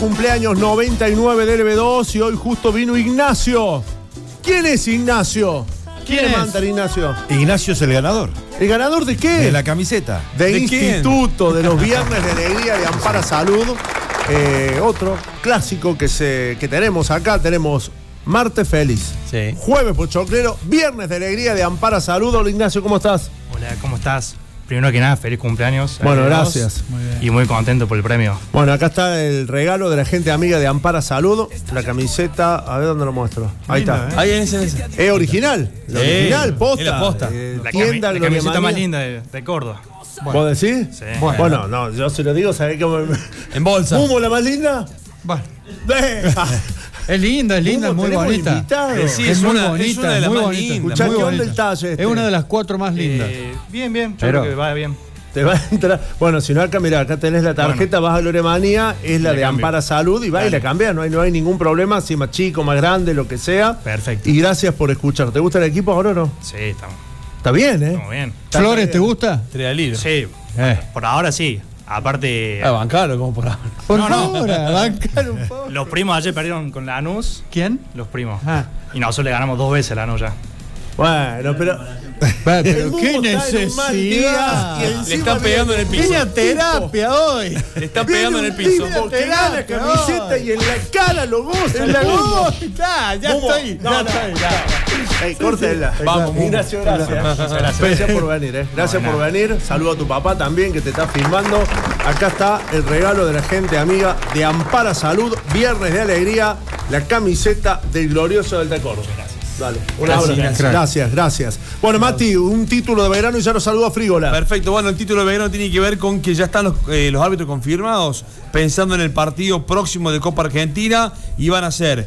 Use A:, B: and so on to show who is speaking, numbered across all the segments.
A: Cumpleaños 99 de LB2 y hoy justo vino Ignacio. ¿Quién es Ignacio? ¿Quién es Mantar, Ignacio?
B: Ignacio es el ganador.
A: ¿El ganador de qué?
B: De la camiseta.
A: ¿De Instituto, quién? De los Viernes de Alegría de Ampara Salud. Otro clásico que tenemos acá. Tenemos Martes Feliz.
C: Sí.
A: Jueves Pochoclero. Viernes de Alegría de Ampara Salud. Hola, Ignacio, ¿cómo estás?
C: Hola, ¿cómo estás? Primero que nada, feliz cumpleaños.
A: Bueno, gracias.
C: Muy bien. Y muy contento por el premio.
A: Bueno, acá está el regalo de la gente amiga de Ampara Salud. La camiseta, a ver dónde lo muestro. Ahí está.
B: Ahí en ese.
A: Es original. La original, posta.
B: Es la posta.
A: Tienda
C: la camiseta más linda de Córdoba.
A: Bueno. ¿Vos decís?
C: Sí.
A: Bueno, no, yo se lo digo, ¿sabés cómo?
B: En bolsa.
A: ¿Humo la más linda?
D: Bueno. Es linda, es muy bonita.
B: Sí,
D: es muy
B: una
D: bonita,
B: de las
D: muy
B: más
D: bonita.
B: lindas.
A: Escuchá, ¿qué onda el talle este?
D: Es una de las 4 más lindas.
C: Bien, yo
D: Pero,
C: creo que va bien.
A: Te va a entrar. Bueno, si no, acá, mirá, acá tenés la tarjeta, vas a Loremanía, es la de Ampara Salud y va y la cambias, no hay ningún problema, si más chico, más grande, lo que sea.
C: Perfecto.
A: Y gracias por escuchar. ¿Te gusta el equipo ahora o no?
C: Sí, estamos.
A: Está bien, ¿eh?
C: Estamos bien.
D: ¿Flores te gusta?
B: Trialilo.
C: Sí, por ahora sí. Aparte.
B: Bancalo, como por ahora.
D: Por ahora, bancar un poco.
C: Los primos ayer perdieron con Lanús.
D: ¿Quién?
C: Los primos.
D: Ah.
C: Y nosotros le ganamos 2 veces a Lanús ya.
A: Bueno, pero
D: qué necesidad.
B: Le están pegando en el piso.
D: Vine a terapia hoy.
B: Le están pegando en el piso.
A: Porque gana la camiseta y en la cara lo goza.
D: En la goza. Ya estoy.
A: Córtela.
B: Vamos,
A: Ignacio, gracias. Gracias por venir, Gracias por venir. Saludo a tu papá también que te está filmando. Acá está el regalo de la gente amiga de Ampara Salud. Viernes de Alegría. La camiseta del glorioso del Córdoba. Dale, un abrazo. Gracias. Bueno, Mati, un título de verano y ya nos saluda Frígola.
B: Perfecto, bueno, el título de verano tiene que ver con que ya están los árbitros confirmados, pensando en el partido próximo de Copa Argentina, y van a ser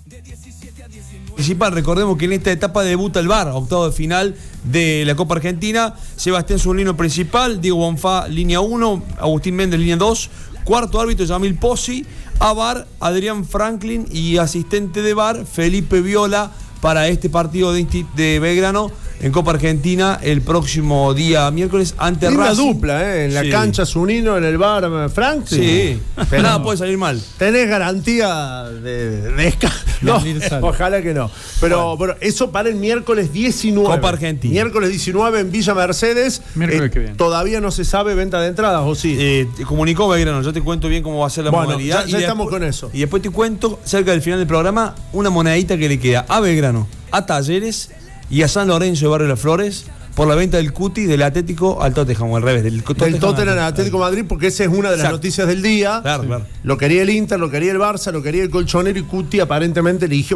B: principal. Recordemos que en esta etapa debuta el VAR, octavo de final de la Copa Argentina. Sebastián Zunino principal, Diego Bonfá línea 1, Agustín Méndez línea 2, cuarto árbitro Yamil Pozzi, a VAR Adrián Franklin y asistente de VAR Felipe Viola para este partido de Belgrano en Copa Argentina el próximo día miércoles ante Racing.
A: Una dupla, en la cancha Zunino, en el bar Frank.
B: Sí, pero nada puede salir mal.
A: Tenés garantía de no, ojalá que no. Pero eso para el miércoles 19.
B: Copa Argentina.
A: Miércoles 19 en Villa Mercedes.
D: Miércoles que viene.
A: Todavía no se sabe venta de entradas, ¿o sí?
B: Comunicó Belgrano, yo te cuento bien cómo va a ser la modalidad.
A: Ya estamos con eso.
B: Y después te cuento, cerca del final del programa, una monedita que le queda a Belgrano, a Talleres y a San Lorenzo de Barrio Las Flores por la venta del Cuti del Atlético al Tottenham, o al revés, del
A: Tottenham al Atlético Madrid, porque esa es una de las noticias del día.
B: Claro.
A: Lo quería el Inter, lo quería el Barça, lo quería el Colchonero y Cuti aparentemente eligió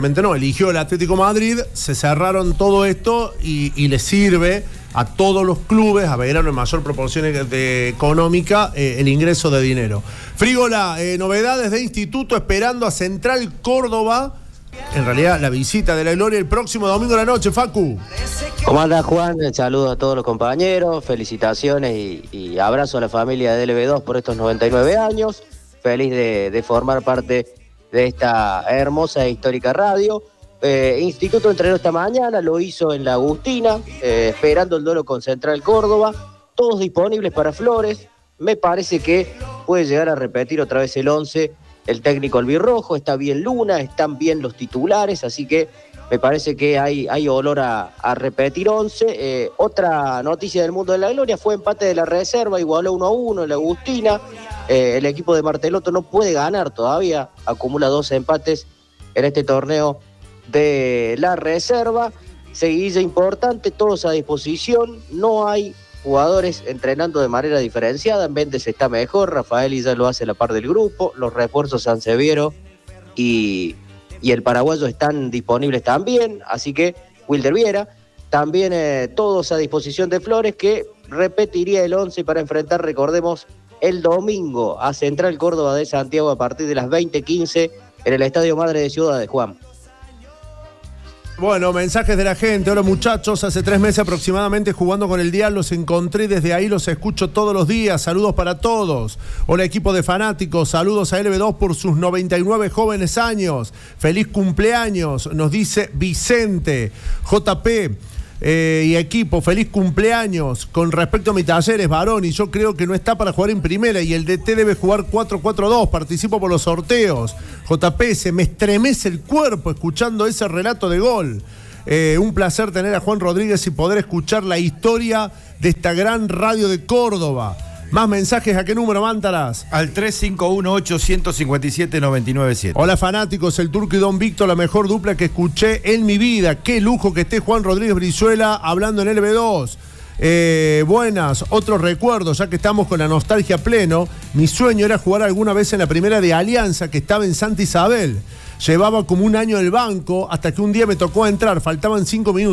A: el Atlético Madrid. Se cerraron todo esto y le sirve a todos los clubes, a Belgrano en mayor proporción económica, el ingreso de dinero. Frígola, novedades de Instituto esperando a Central Córdoba. En realidad, la visita de la Gloria el próximo domingo de la noche, Facu.
E: ¿Cómo anda, Juan? Saludos a todos los compañeros, felicitaciones y abrazo a la familia de LB2 por estos 99 años. Feliz de formar parte de esta hermosa e histórica radio. Instituto entrenó esta mañana, lo hizo en la Agustina, esperando el duelo con Central Córdoba. Todos disponibles para Flores. Me parece que puede llegar a repetir otra vez el 11. El técnico albirrojo, está bien Luna, están bien los titulares, así que me parece que hay olor a repetir 11. Otra noticia del mundo de la gloria fue empate de la reserva, igualó 1-1 en la Agustina. El equipo de Martelotto no puede ganar todavía, acumula 12 empates en este torneo de la reserva. Seguidilla importante, todos a disposición, no hay jugadores entrenando de manera diferenciada. Méndez está mejor, Rafael ya lo hace a la par del grupo, los refuerzos Sanseviero y el paraguayo están disponibles también, así que Wilder Viera, también todos a disposición de Flores, que repetiría el 11 para enfrentar, recordemos, el domingo a Central Córdoba de Santiago a partir de las 20:15 en el Estadio Madre de Ciudad de Juan.
A: Bueno, mensajes de la gente. Hola muchachos, hace 3 meses aproximadamente jugando con el Dial, los encontré, desde ahí los escucho todos los días. Saludos para todos. Hola equipo de fanáticos, saludos a LB2 por sus 99 jóvenes años. Feliz cumpleaños, nos dice Vicente. JP, y equipo, feliz cumpleaños. Con respecto a mi Talleres, varón, y yo creo que no está para jugar en primera y el DT debe jugar 4-4-2. Participo por los sorteos. JP, se me estremece el cuerpo escuchando ese relato de gol. Un placer tener a Juan Rodríguez y poder escuchar la historia de esta gran radio de Córdoba. Más mensajes, ¿a qué número, Mántaras?
F: Al 351-857-997.
A: Hola, fanáticos, el Turco y Don Víctor, la mejor dupla que escuché en mi vida. Qué lujo que esté Juan Rodríguez Brizuela hablando en LB2. Buenas, otros recuerdos, ya que estamos con la nostalgia a pleno. Mi sueño era jugar alguna vez en la primera de Alianza, que estaba en Santa Isabel. Llevaba como un año el banco, hasta que un día me tocó entrar, faltaban 5 minutos.